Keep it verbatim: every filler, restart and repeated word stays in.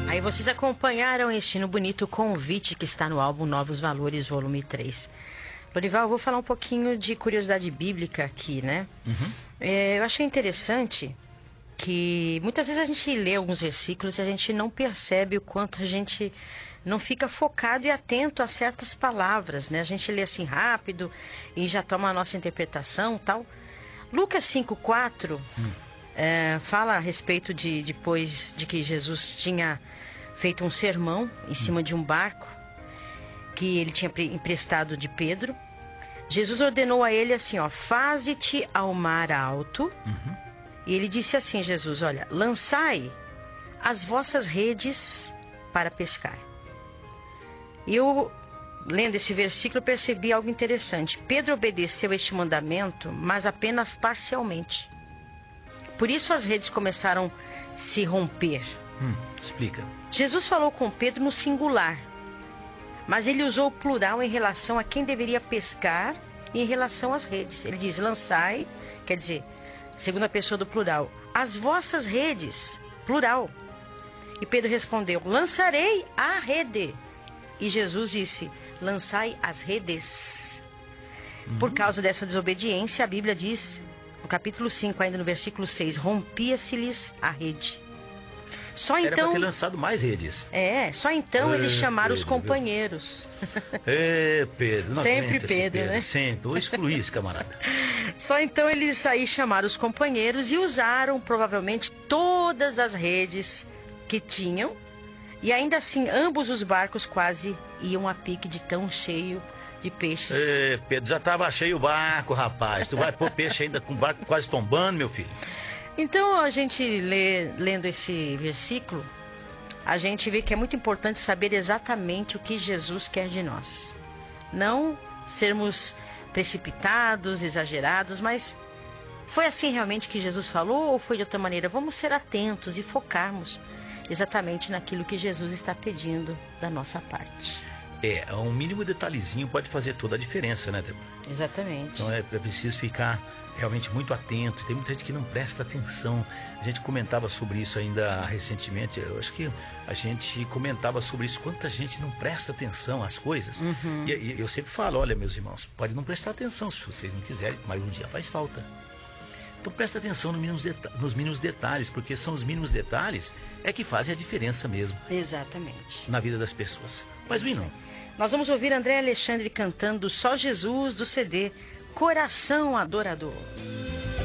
Aí vocês acompanharam este no bonito convite que está no álbum Novos Valores, volume três. Lorival, eu vou falar um pouquinho de curiosidade bíblica aqui, né? Uhum. É, eu achei interessante que muitas vezes a gente lê alguns versículos e a gente não percebe o quanto a gente não fica focado e atento a certas palavras, né? A gente lê assim rápido e já toma a nossa interpretação e tal. Lucas cinco, quatro hum. é, fala a respeito de depois de que Jesus tinha feito um sermão em cima hum. de um barco que ele tinha emprestado de Pedro. Jesus ordenou a ele assim, ó, faze-te ao mar alto. Uhum. E ele disse assim, Jesus, olha, lançai as vossas redes para pescar. E eu, lendo esse versículo, percebi algo interessante. Pedro obedeceu este mandamento, mas apenas parcialmente. Por isso as redes começaram a se romper. Hum, explica. Jesus falou com Pedro no singular, mas ele usou o plural em relação a quem deveria pescar e em relação às redes. Ele diz, lançai, quer dizer, segunda pessoa do plural, as vossas redes, plural. E Pedro respondeu, lançarei a rede. E Jesus disse, lançai as redes. Uhum. Por causa dessa desobediência, a Bíblia diz, no capítulo cinco, ainda no versículo seis, rompia-se-lhes a rede. Só Era então, para ter lançado mais redes. É, só então é, eles chamaram Pedro, os companheiros. É, Pedro. Não Sempre Pedro, Pedro, né? Sempre. Vou excluir esse camarada. Só então eles aí chamaram os companheiros e usaram provavelmente todas as redes que tinham. E ainda assim, ambos os barcos quase iam a pique de tão cheio de peixes. É, Pedro, já estava cheio o barco, rapaz. Tu vai pôr peixe ainda com o barco quase tombando, meu filho. Então, a gente lê, lendo esse versículo, a gente vê que é muito importante saber exatamente o que Jesus quer de nós. Não sermos precipitados, exagerados, mas foi assim realmente que Jesus falou ou foi de outra maneira? Vamos ser atentos e focarmos exatamente naquilo que Jesus está pedindo da nossa parte. É, um mínimo detalhezinho pode fazer toda a diferença, né, Débora? Exatamente. Então é, é preciso ficar realmente muito atento. Tem muita gente que não presta atenção. A gente comentava sobre isso ainda recentemente. Eu acho que a gente comentava sobre isso. Quanta gente não presta atenção às coisas. Uhum. E, e eu sempre falo, olha, meus irmãos, pode não prestar atenção se vocês não quiserem, mas um dia faz falta. Então presta atenção nos mínimos, nos mínimos detalhes, porque são os mínimos detalhes é que fazem a diferença mesmo. Exatamente. Na vida das pessoas. Mas, Wino, nós vamos ouvir André Alexandre cantando Só Jesus do C D Coração Adorador.